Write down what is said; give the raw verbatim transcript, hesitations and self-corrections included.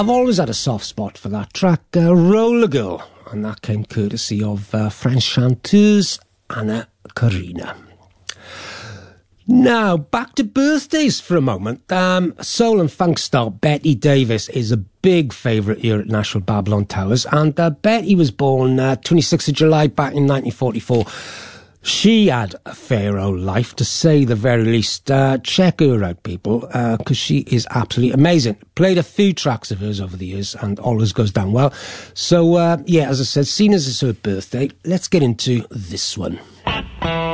I've always had a soft spot for that track, uh, Roller Girl, and that came courtesy of uh, French chanteuse Anna Karina. Now, back to birthdays for a moment. Um, soul and funk star Betty Davis is a big favourite here at National Babylon Towers, and uh, Betty was born uh, twenty-sixth of July back in nineteen forty-four. She had a fair old life, to say the very least. Uh, check her out, people, because uh, she is absolutely amazing. Played a few tracks of hers over the years and always goes down well. So, uh, yeah, as I said, seeing as it's her birthday, let's get into this one.